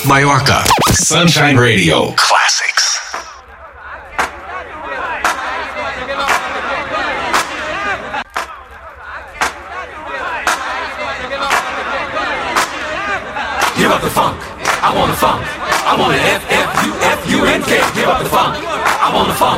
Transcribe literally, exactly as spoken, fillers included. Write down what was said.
Mallorca. Sunshine Radio Classics. Give up the funk. I want the funk. I want an F F U F U N K. Give up the funk. I want the funk.